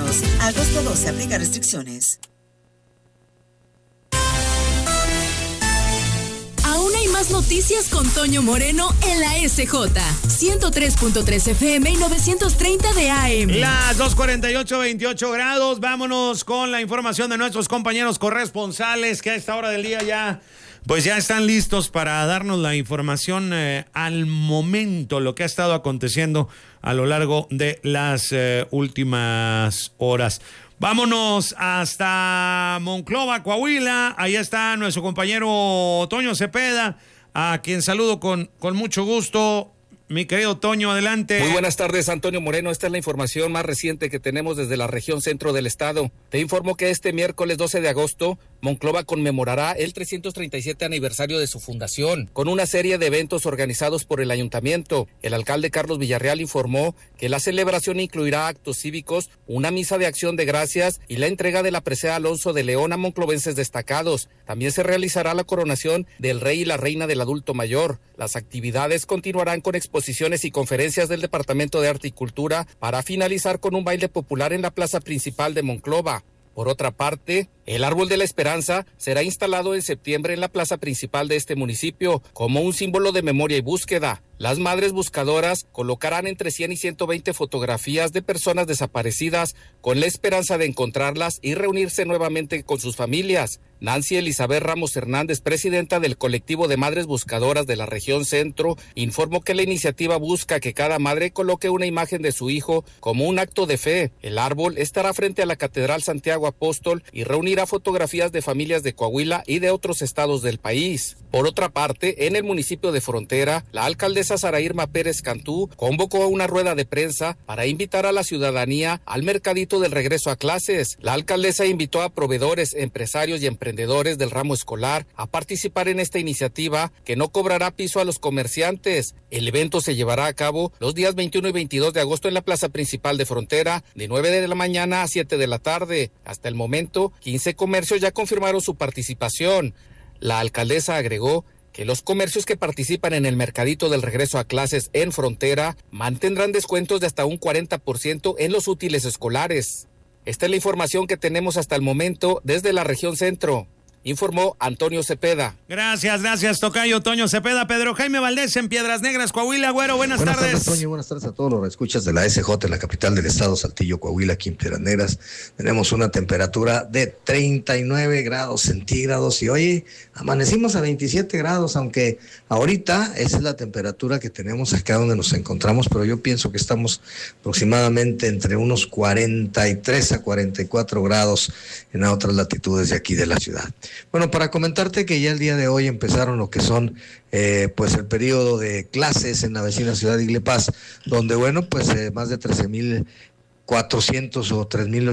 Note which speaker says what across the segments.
Speaker 1: grados. Agosto 12, aplica restricciones.
Speaker 2: Aún hay más noticias con Toño Moreno en la SJ. 103.3 FM y 930 de AM.
Speaker 3: Las 2:48, 28 grados. Vámonos con la información de nuestros compañeros corresponsales que a esta hora del día ya están listos para darnos la información al momento, lo que ha estado aconteciendo a lo largo de las últimas horas. Vámonos hasta Monclova, Coahuila. Ahí está nuestro compañero Toño Cepeda, a quien saludo con mucho gusto. Mi querido Toño, adelante.
Speaker 4: Muy buenas tardes, Antonio Moreno. Esta es la información más reciente que tenemos desde la región centro del estado. Te informo que este miércoles 12 de agosto, Monclova conmemorará el 337 aniversario de su fundación, con una serie de eventos organizados por el ayuntamiento. El alcalde Carlos Villarreal informó que la celebración incluirá actos cívicos, una misa de acción de gracias y la entrega de la presea Alonso de León a monclovenses destacados. También se realizará la coronación del rey y la reina del adulto mayor. Las actividades continuarán con exposiciones y conferencias del Departamento de Arte y Cultura para finalizar con un baile popular en la plaza principal de Monclova. Por otra parte, el Árbol de la Esperanza será instalado en septiembre en la plaza principal de este municipio como un símbolo de memoria y búsqueda. Las madres buscadoras colocarán entre 100 y 120 fotografías de personas desaparecidas con la esperanza de encontrarlas y reunirse nuevamente con sus familias. Nancy Elizabeth Ramos Hernández, presidenta del colectivo de madres buscadoras de la región centro, informó que la iniciativa busca que cada madre coloque una imagen de su hijo como un acto de fe. El árbol estará frente a la Catedral Santiago Apóstol y reunirá fotografías de familias de Coahuila y de otros estados del país. Por otra parte, en el municipio de Frontera, la alcaldesa Sara Irma Pérez Cantú convocó a una rueda de prensa para invitar a la ciudadanía al mercadito del regreso a clases. La alcaldesa invitó a proveedores, empresarios y emprendedores del ramo escolar a participar en esta iniciativa que no cobrará piso a los comerciantes. El evento se llevará a cabo los días 21 y 22 de agosto en la plaza principal de Frontera, de 9 de la mañana a 7 de la tarde. Hasta el momento, 15 comercios ya confirmaron su participación. La alcaldesa agregó que los comercios que participan en el mercadito del regreso a clases en Frontera mantendrán descuentos de hasta un 40% en los útiles escolares. Esta es la información que tenemos hasta el momento desde la región centro. Informó Antonio Cepeda.
Speaker 3: Gracias, tocayo Toño Cepeda. Pedro Jaime Valdés en Piedras Negras, Coahuila. Güero, buenas tardes.
Speaker 5: Buenas tardes, Toño, buenas tardes a todos los escuchas de la SJ en la capital del estado, Saltillo, Coahuila, aquí en Piedras Negras. Tenemos una temperatura de 39 grados centígrados y hoy amanecimos a 27 grados, aunque ahorita esa es la temperatura que tenemos acá donde nos encontramos, pero yo pienso que estamos aproximadamente entre unos 43 a 44 grados en otras latitudes de aquí de la ciudad. Bueno, para comentarte que ya el día de hoy empezaron lo que son pues el periodo de clases en la vecina ciudad de Iglepaz, donde más de 13,400 o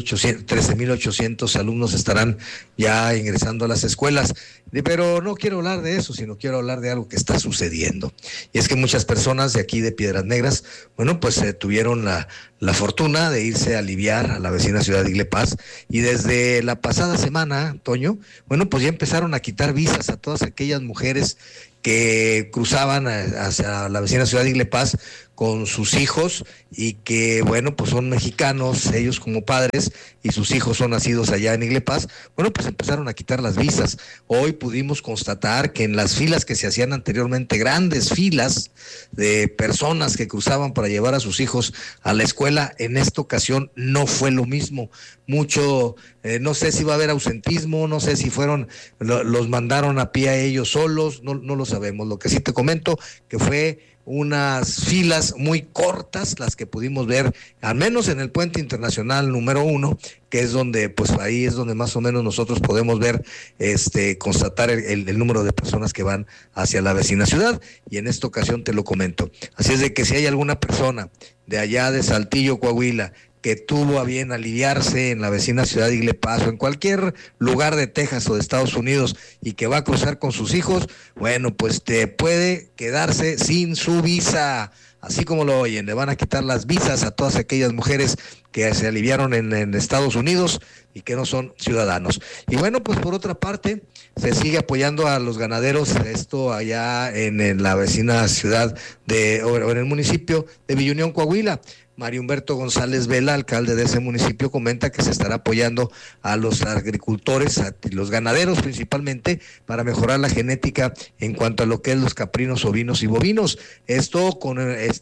Speaker 5: 13,800 alumnos estarán ya ingresando a las escuelas. Pero no quiero hablar de eso, sino quiero hablar de algo que está sucediendo. Y es que muchas personas de aquí de Piedras Negras, tuvieron la fortuna de irse a aliviar a la vecina ciudad de Iglepaz. Y desde la pasada semana, Toño, ya empezaron a quitar visas a todas aquellas mujeres que cruzaban hacia la vecina ciudad de Iglepaz con sus hijos y que, son mexicanos, ellos como padres, y sus hijos son nacidos allá en Iglepaz. Empezaron a quitar las visas. Hoy pudimos constatar que en las filas que se hacían anteriormente, grandes filas de personas que cruzaban para llevar a sus hijos a la escuela, en esta ocasión no fue lo mismo. No sé si va a haber ausentismo, no sé si los mandaron a pie a ellos solos, no lo sabemos. Lo que sí te comento que fue unas filas muy cortas las que pudimos ver, al menos en el puente internacional número 1, que es donde, ahí es donde más o menos nosotros podemos ver, constatar el número de personas que van hacia la vecina ciudad, y en esta ocasión te lo comento. Así es de que si hay alguna persona de allá de Saltillo, Coahuila, que tuvo a bien aliviarse en la vecina ciudad de Iglepaz o en cualquier lugar de Texas o de Estados Unidos y que va a cruzar con sus hijos, te puede quedarse sin su visa. Así como lo oyen, le van a quitar las visas a todas aquellas mujeres que se aliviaron en Estados Unidos y que no son ciudadanos. Y por otra parte, se sigue apoyando a los ganaderos, esto allá en la vecina ciudad o en el municipio de Villa Unión, Coahuila. Mario Humberto González Vela, alcalde de ese municipio, comenta que se estará apoyando a los agricultores, a los ganaderos principalmente, para mejorar la genética en cuanto a lo que es los caprinos, ovinos y bovinos. Esto con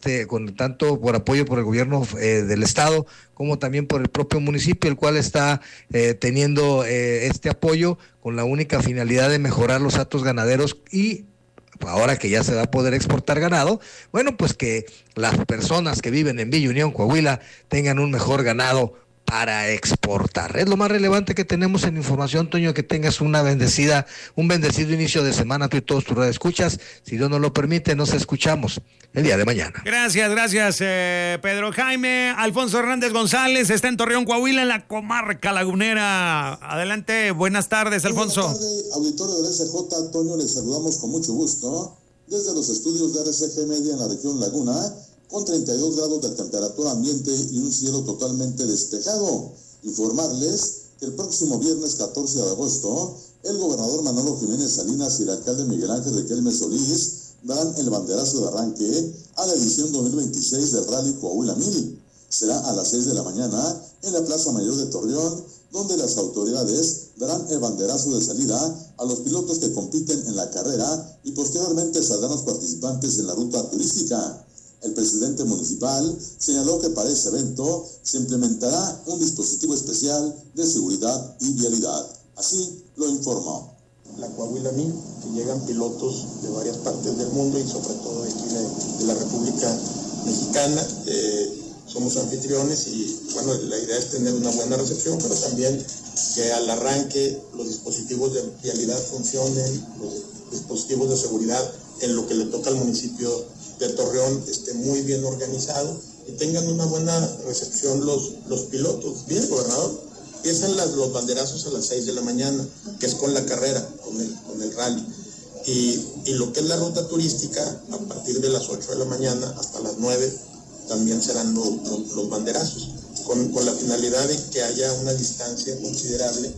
Speaker 5: tanto por apoyo por el gobierno del estado como también por el propio municipio, el cual está teniendo este apoyo con la única finalidad de mejorar los hatos ganaderos y ahora que ya se va a poder exportar ganado, bueno, pues que las personas que viven en Villa Unión, Coahuila, tengan un mejor ganado para exportar. Es lo más relevante que tenemos en información, Toño, que tengas un bendecido inicio de semana tú y todos tus radioescuchas. Si Dios nos lo permite, nos escuchamos el día de mañana.
Speaker 3: Gracias, Pedro Jaime. Alfonso Hernández González está en Torreón, Coahuila, en la comarca lagunera. Adelante, buenas tardes, Alfonso.
Speaker 6: Buenas tardes, auditorio del RCJ, Toño, les saludamos con mucho gusto desde los estudios de RCG Media en la región Laguna, con 32 grados de temperatura ambiente y un cielo totalmente despejado. Informarles que el próximo viernes 14 de agosto, el gobernador Manolo Jiménez Salinas y el alcalde Miguel Ángel Riquelme Solís darán el banderazo de arranque a la edición 2026 del Rally Coahuila 1000. Será a las 6 de la mañana en la Plaza Mayor de Torreón, donde las autoridades darán el banderazo de salida a los pilotos que compiten en la carrera y posteriormente saldrán los participantes en la ruta turística. El presidente municipal señaló que para ese evento se implementará un dispositivo especial de seguridad y vialidad. Así lo informó.
Speaker 7: La Coahuila 1000, que llegan pilotos de varias partes del mundo y sobre todo de aquí de la República Mexicana. Somos anfitriones y bueno, la idea es tener una buena recepción, pero también que al arranque los dispositivos de vialidad funcionen, los dispositivos de seguridad en lo que le toca al municipio de Torreón esté muy bien organizado y tengan una buena recepción los pilotos. Bien, gobernador, empiezan los banderazos a las 6 de la mañana, que es con la carrera, con el rally. Y lo que es la ruta turística, a partir de las 8 de la mañana hasta las 9, también serán los banderazos, con la finalidad de que haya una distancia considerable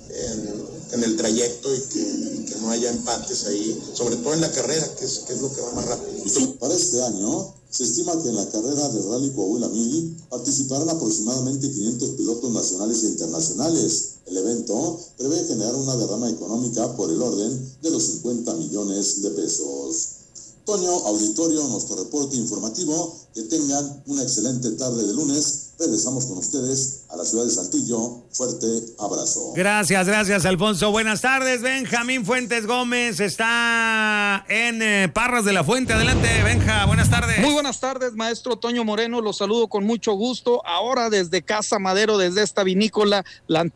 Speaker 7: en el trayecto y que no haya empates ahí, sobre todo en la carrera, que es lo que va más rápido.
Speaker 6: Para este año, se estima que en la carrera de Rally Coahuila 1000 participarán aproximadamente 500 pilotos nacionales e internacionales. El evento prevé generar una derrama económica por el orden de los 50 millones de pesos. Toño, auditorio, nuestro reporte informativo. Que tengan una excelente tarde de lunes. Regresamos con ustedes a la ciudad de Saltillo. Fuerte abrazo.
Speaker 3: Gracias, Alfonso. Buenas tardes. Benjamín Fuentes Gómez está en Parras de la Fuente. Adelante, Benja. Buenas tardes.
Speaker 8: Muy buenas tardes, maestro Toño Moreno. Los saludo con mucho gusto. Ahora desde Casa Madero, desde esta vinícola, la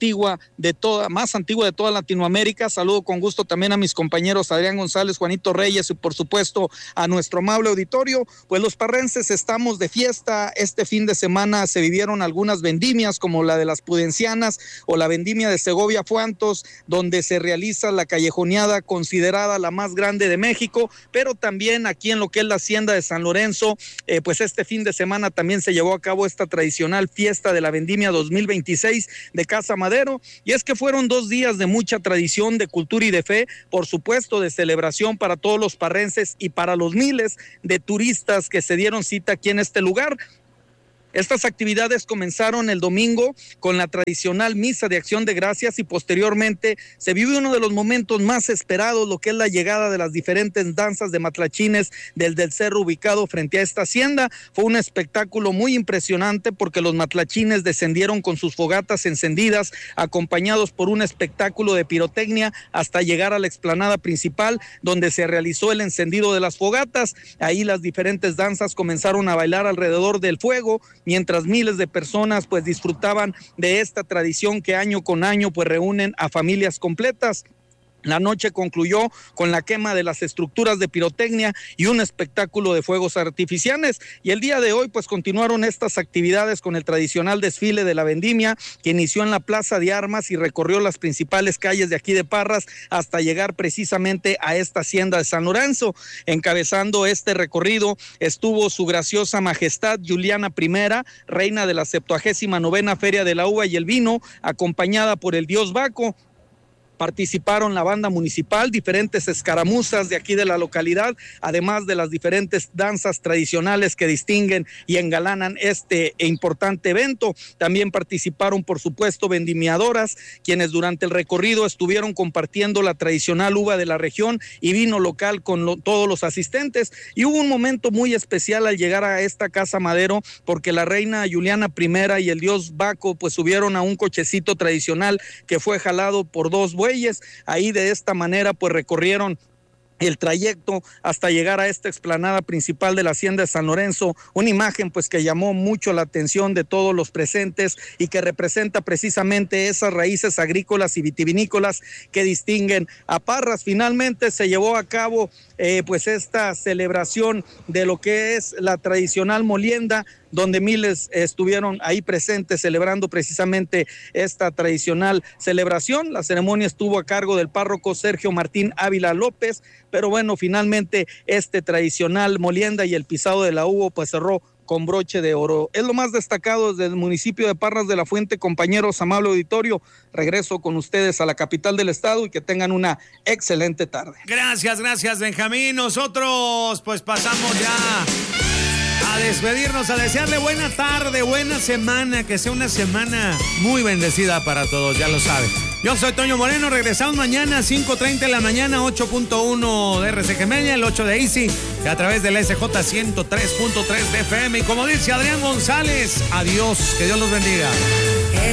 Speaker 8: más antigua de toda Latinoamérica. Saludo con gusto también a mis compañeros Adrián González, Juanito Reyes y por supuesto a nuestro amable auditorio. Pues los parrenses estamos de fiesta. Este fin de semana se vivieron algunas vendimias como la de las Prudencianas o la vendimia de Segovia Fuantos, donde se realiza la callejoneada considerada la más grande de México, pero también aquí en lo que es la hacienda de San Lorenzo, pues este fin de semana también se llevó a cabo esta tradicional fiesta de la vendimia 2026 de Casa Madero, y es que fueron 2 días de mucha tradición, de cultura y de fe, por supuesto de celebración para todos los parrenses y para los miles de turistas que se dieron cita aquí en este lugar. Estas actividades comenzaron el domingo con la tradicional misa de acción de gracias y posteriormente se vive uno de los momentos más esperados, lo que es la llegada de las diferentes danzas de matlachines del cerro ubicado frente a esta hacienda. Fue un espectáculo muy impresionante porque los matlachines descendieron con sus fogatas encendidas, acompañados por un espectáculo de pirotecnia hasta llegar a la explanada principal, donde se realizó el encendido de las fogatas. Ahí las diferentes danzas comenzaron a bailar alrededor del fuego, mientras miles de personas pues disfrutaban de esta tradición que año con año pues reúnen a familias completas. La noche concluyó con la quema de las estructuras de pirotecnia y un espectáculo de fuegos artificiales, y el día de hoy pues continuaron estas actividades con el tradicional desfile de la vendimia que inició en la Plaza de Armas y recorrió las principales calles de aquí de Parras hasta llegar precisamente a esta hacienda de San Lorenzo. Encabezando este recorrido estuvo su graciosa majestad Juliana I, reina de la 79ª Feria de la Uva y el Vino, acompañada por el dios Baco. Participaron la banda municipal, diferentes escaramuzas de aquí de la localidad, además de las diferentes danzas tradicionales que distinguen y engalanan este importante evento. También participaron, por supuesto, vendimiadoras, quienes durante el recorrido estuvieron compartiendo la tradicional uva de la región y vino local con todos los asistentes. Y hubo un momento muy especial al llegar a esta Casa Madero, porque la reina Juliana I y el dios Baco pues subieron a un cochecito tradicional que fue jalado por 2 bueyes. Ahí de esta manera pues recorrieron el trayecto hasta llegar a esta explanada principal de la Hacienda de San Lorenzo, una imagen pues que llamó mucho la atención de todos los presentes y que representa precisamente esas raíces agrícolas y vitivinícolas que distinguen a Parras. Finalmente se llevó a cabo pues esta celebración de lo que es la tradicional molienda, donde miles estuvieron ahí presentes celebrando precisamente esta tradicional celebración. La ceremonia estuvo a cargo del párroco Sergio Martín Ávila López, pero bueno, finalmente este tradicional molienda y el pisado de la uva pues cerró con broche de oro. Es lo más destacado desde el municipio de Parras de la Fuente. Compañeros, amable auditorio, regreso con ustedes a la capital del estado y que tengan una excelente tarde.
Speaker 3: Gracias, Benjamín. Nosotros pues pasamos ya a despedirnos, a desearle buena tarde, buena semana, que sea una semana muy bendecida para todos, ya lo saben. Yo soy Toño Moreno, regresamos mañana a 5:30 de la mañana, 8.1 de RCG Media, el 8 de Easy, a través de la SJ 103.3 de FM. Y como dice Adrián González, adiós, que Dios los bendiga.